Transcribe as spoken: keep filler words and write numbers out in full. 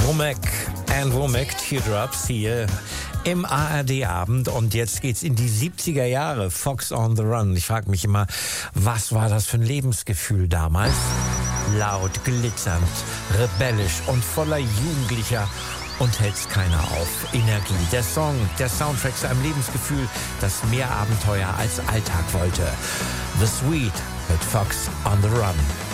Womack and Womack, Teardrops hier im A R D-Abend. Und jetzt geht's in die siebziger Jahre. Fox on the Run. Ich frage mich immer, was war das für ein Lebensgefühl damals? Laut, glitzernd, rebellisch und voller Jugendlicher und hält's keiner auf. Energie. Der Song, der Soundtrack zu einem Lebensgefühl, das mehr Abenteuer als Alltag wollte. The Sweet mit Fox on the Run.